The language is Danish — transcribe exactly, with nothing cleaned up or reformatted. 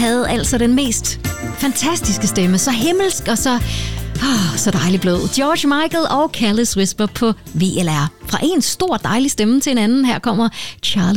havde altså den mest fantastiske stemme. Så himmelsk og så, oh, så dejligt blød. George Michael og Careless Whisper på V L R. Fra en stor dejlig stemme til en anden. Her kommer Charlie